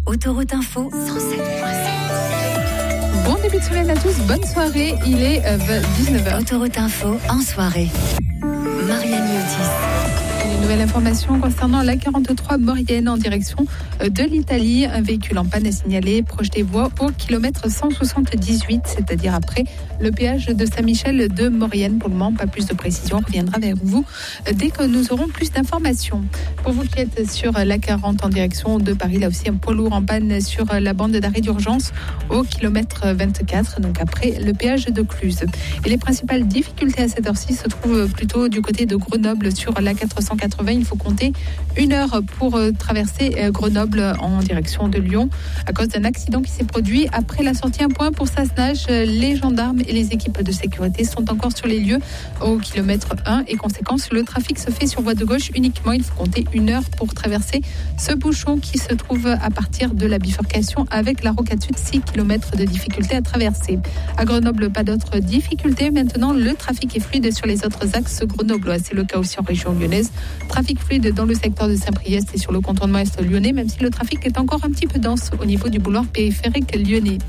Autoroute Info 107.7. Bon début de semaine à tous, bonne soirée, il est 19h. Autoroute Info en soirée. Marianne Miotis. Une nouvelle information concernant la 43 Maurienne en direction de l'Italie. Un véhicule en panne est signalé proche des voies au kilomètre 178, c'est-à-dire après le péage de Saint-Michel de Maurienne. Pour le moment, pas plus de précision. On reviendra vers vous dès que nous aurons plus d'informations. Pour vous qui êtes sur la 40 en direction de Paris, là aussi un poids lourd en panne sur la bande d'arrêt d'urgence au kilomètre 24, donc après le péage de Cluse. Et les principales difficultés à cette heure-ci se trouvent plutôt du côté de Grenoble sur la 480. Il faut compter 1 heure pour traverser Grenoble en direction de Lyon à cause d'un accident qui s'est produit après la sortie un point pour Sassenage. Les gendarmes et les équipes de sécurité sont encore sur les lieux au kilomètre 1 et conséquence, le trafic se fait sur voie de gauche uniquement. Il faut compter 1 heure pour traverser ce bouchon qui se trouve à partir de la bifurcation avec la rocade sud, 6 km de difficulté à traverser. À Grenoble, pas d'autres difficultés. Maintenant, le trafic est fluide sur les autres axes grenoblois. C'est le cas aussi en région lyonnaise. Trafic fluide dans le secteur de Saint-Priest et sur le contournement est lyonnais, même si le trafic est encore un petit peu dense au niveau du boulevard périphérique lyonnais.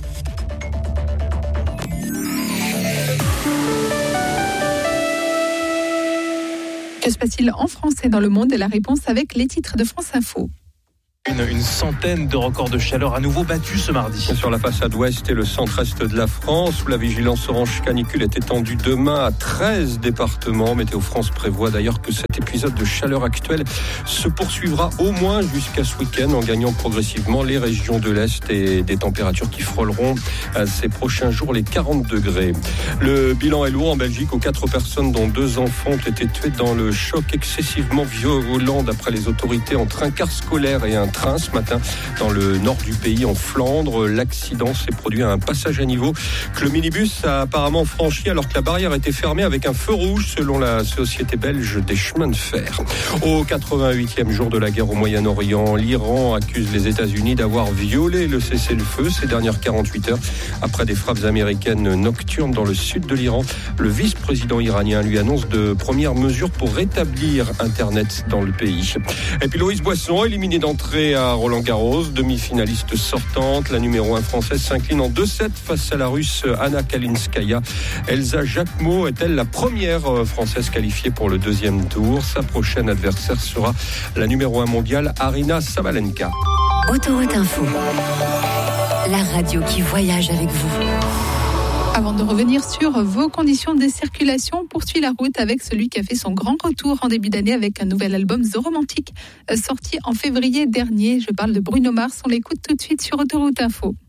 Que se passe-t-il en France et dans le monde? La réponse avec les titres de France Info. Une centaine de records de chaleur à nouveau battus ce mardi. Sur la façade ouest et le centre-est de la France, où la vigilance orange canicule est étendue demain à 13 départements. Météo France prévoit d'ailleurs que cet épisode de chaleur actuelle se poursuivra au moins jusqu'à ce week-end, en gagnant progressivement les régions de l'Est et des températures qui frôleront ces prochains jours les 40 degrés. Le bilan est lourd en Belgique, où 4 personnes, dont 2 enfants, ont été tuées dans le choc excessivement violent d'après les autorités entre un car scolaire et un train ce matin dans le nord du pays, en Flandre. L'accident s'est produit à un passage à niveau que le minibus a apparemment franchi alors que la barrière était fermée avec un feu rouge, selon la Société belge des chemins de fer. Au 88e jour de la guerre au Moyen-Orient, l'Iran accuse les États-Unis d'avoir violé le cessez-le-feu ces dernières 48 heures après des frappes américaines nocturnes dans le sud de l'Iran. Le vice-président iranien lui annonce de premières mesures pour rétablir Internet dans le pays. Et puis Loïs Boisson, éliminé d'entrée à Roland-Garros, demi-finaliste sortante. La numéro 1 française s'incline en 2-7 face à la russe Anna Kalinskaya. Elsa Jacquemot est-elle la première française qualifiée pour le deuxième tour? Sa prochaine adversaire sera la numéro 1 mondiale Aryna Sabalenka. Autoroute Info, la radio qui voyage avec vous. Avant de revenir sur vos conditions de circulation, poursuit la route avec celui qui a fait son grand retour en début d'année avec un nouvel album The Romantic, sorti en février dernier. Je parle de Bruno Mars. On l'écoute tout de suite sur Autoroute Info.